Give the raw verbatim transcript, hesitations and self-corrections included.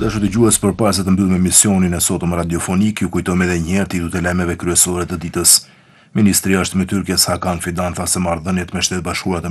Dashur dëgjues, përpara se të mbyllim emisionin e sotëm radiofonik, ju kujtojmë edhe një herë titujt e lajmeve kryesore të ditës. Ministri i Jashtëm i Tyrkisë Hakan Fidan tha se marrëdhëniet me Shtetet Bashkuara të